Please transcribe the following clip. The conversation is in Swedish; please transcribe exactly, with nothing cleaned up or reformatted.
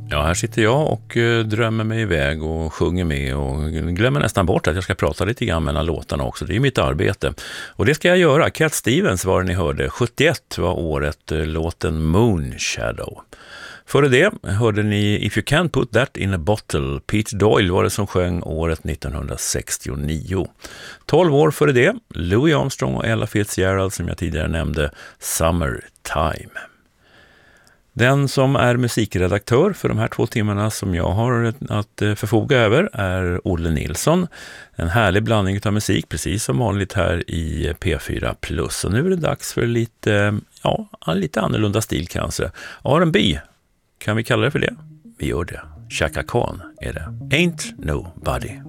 Ja, här sitter jag och eh, drömmer mig iväg och sjunger med och glömmer nästan bort att jag ska prata lite grann mellan låtarna också. Det är mitt arbete. Och det ska jag göra. Cat Stevens var det ni hörde. sjuttioett var året, eh, låten Moon Shadow. Före det hörde ni If You Can't Put That In A Bottle. Pete Doyle var det som sjöng året nittonhundrasextionio. tolv år före det, Louis Armstrong och Ella Fitzgerald som jag tidigare nämnde, Summertime. Den som är musikredaktör för de här två timmarna som jag har att förfoga över är Olle Nilsson. En härlig blandning av musik, precis som vanligt här i P fyra plus. Och nu är det dags för lite, ja, lite annorlunda stil kanske. R and B, kan vi kalla det för det? Vi gör det. Chaka Khan är det. Ain't Nobody.